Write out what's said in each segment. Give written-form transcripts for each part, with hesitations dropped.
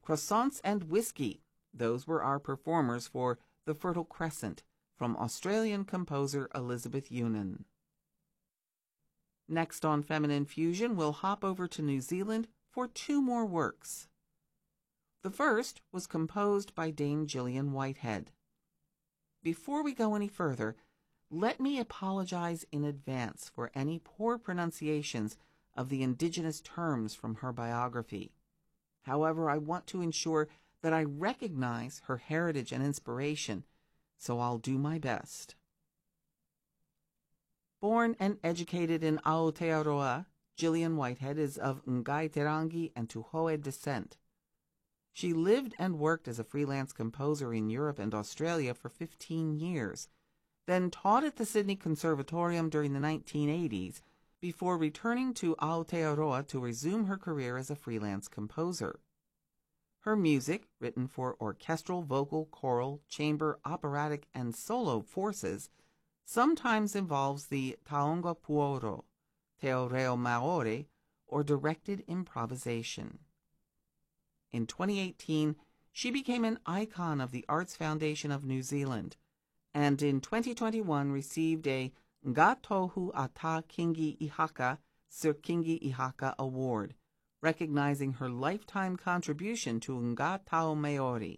Croissants and Whiskey. Those were our performers for The Fertile Crescent from Australian composer Elizabeth Unan. Next on Feminine Fusion, we'll hop over to New Zealand for two more works. The first was composed by Dame Gillian Whitehead. Before we go any further, let me apologize in advance for any poor pronunciations of the indigenous terms from her biography. However, I want to ensure that I recognize her heritage and inspiration, so I'll do my best. Born and educated in Aotearoa, Gillian Whitehead is of Ngai Te Rangi and Tuhoe descent. She lived and worked as a freelance composer in Europe and Australia for 15 years, then taught at the Sydney Conservatorium during the 1980s, before returning to Aotearoa to resume her career as a freelance composer. Her music, written for orchestral, vocal, choral, chamber, operatic, and solo forces, sometimes involves the taonga puoro, te reo maori, or directed improvisation. In 2018, she became an icon of the Arts Foundation of New Zealand, and in 2021 received a Ngā Tohu Ata Kingi Ihaka Sir Kingi Ihaka Award, recognizing her lifetime contribution to Ngā Tau Maori.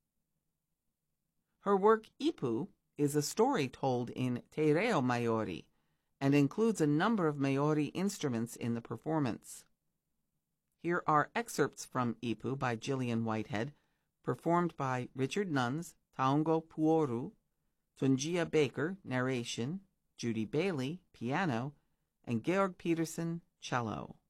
Her work Ipu is a story told in Te Reo Maori and includes a number of Maori instruments in the performance. Here are excerpts from Ipu by Gillian Whitehead, performed by Richard Nuns, Taongo Puoru, Tunjia Baker, narration, Judy Bailey, piano, and Georg Peterson, cello.